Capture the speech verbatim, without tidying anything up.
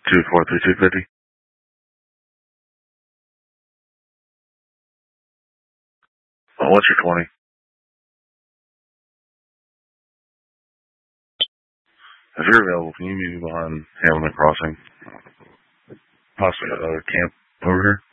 two four three two fifty. Oh, what's your twenty? If you're available, can you meet me behind Hamilton Crossing? Possibly another camp over here.